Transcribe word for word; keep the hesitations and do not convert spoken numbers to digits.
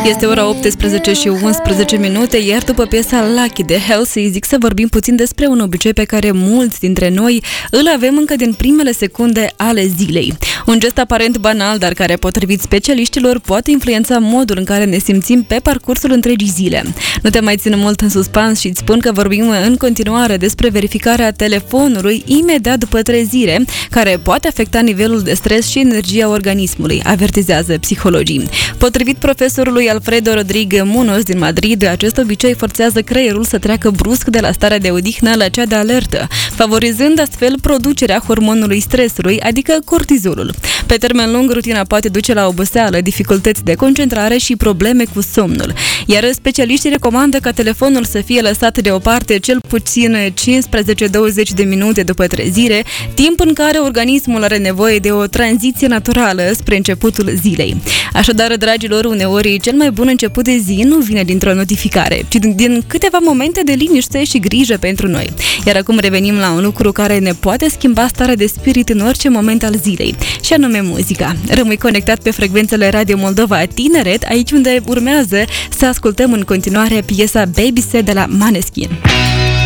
Este ora optsprezece și unsprezece minute, iar după piesa Lucky de Halsey zic să vorbim puțin despre un obicei pe care mulți dintre noi îl avem încă din primele secunde ale zilei. Un gest aparent banal, dar care, potrivit specialiștilor, poate influența modul în care ne simțim pe parcursul întregii zile. Nu te mai țin mult în suspans și îți spun că vorbim în continuare despre verificarea telefonului imediat după trezire, care poate afecta nivelul de stres și energia organismului, avertizează psihologii. Potrivit profesorului Alfredo Rodríguez Munoz din Madrid, acest obicei forțează creierul să treacă brusc de la starea de odihnă la cea de alertă, favorizând astfel producerea hormonului stresului, adică cortizolul. Pe termen lung, rutina poate duce la oboseală, dificultăți de concentrare și probleme cu somnul. Iar specialiștii recomandă ca telefonul să fie lăsat deoparte cel puțin cincisprezece douăzeci de minute după trezire, timp în care organismul are nevoie de o tranziție naturală spre începutul zilei. Așadar, dragilor, uneori cel mai bun început de zi nu vine dintr-o notificare, ci din câteva momente de liniște și grijă pentru noi. Iar acum revenim la un lucru care ne poate schimba starea de spirit în orice moment al zilei, și anume muzica. Rămâi conectat pe frecvențele Radio Moldova Tineret, aici unde urmează să ascultăm în continuare piesa Baby Set de la Maneskin.